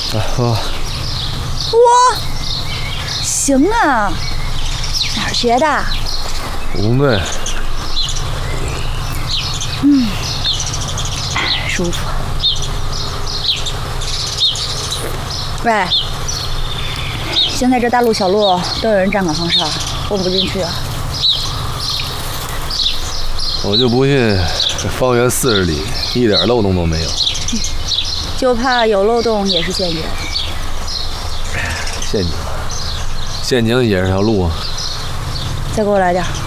喝。 哇，行啊，哪儿学的？ 武队。 舒服。喂，现在这大路小路都有人站岗放哨，混不进去啊。 我就不信这方圆40里一点漏洞都没有。 就怕有漏洞也是陷阱。 陷阱也是条路啊。 再给我来点。